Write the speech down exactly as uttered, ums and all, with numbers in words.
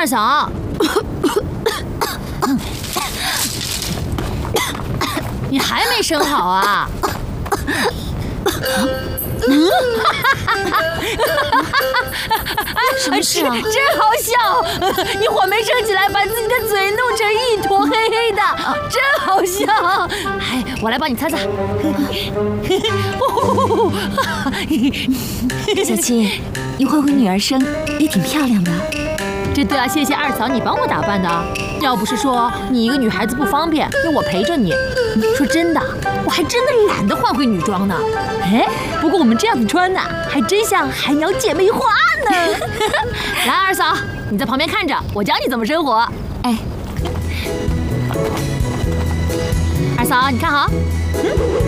嫂，你还没生好啊？嗯， 什么事啊？ 真好笑！你火没升起来，把自己的嘴弄成一坨黑黑的，真好笑！哎，我来帮你擦擦。 小青，你会回女儿声，也挺漂亮的。 这都要谢谢二嫂你帮我打扮的。要不是说你一个女孩子不方便，要我陪着你，说真的，我还真的懒得换回女装呢。哎，不过我们这样子穿呢，还真像海鸟姐妹花呢。来，二嫂，你在旁边看着，我教你怎么生活。 哎， 二嫂，你看好。嗯。